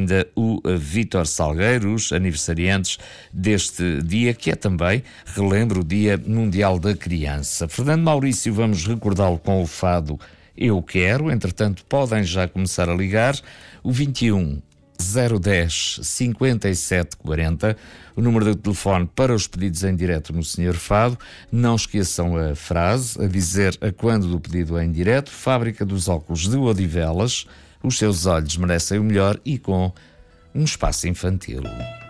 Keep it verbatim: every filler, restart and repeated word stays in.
ainda o Vítor Salgueiros, aniversariantes deste dia, que é também, relembro, o Dia Mundial da Criança. Fernando Maurício, vamos recordá-lo com o fado Eu Quero. Entretanto, podem já começar a ligar. O vinte e um, zero dez, cinquenta e sete quarenta, o número de telefone para os pedidos em direto no senhor Fado. Não esqueçam a frase a dizer a quando do pedido em direto. Fábrica dos Óculos de Odivelas, os seus olhos merecem o melhor, e com um espaço infantil.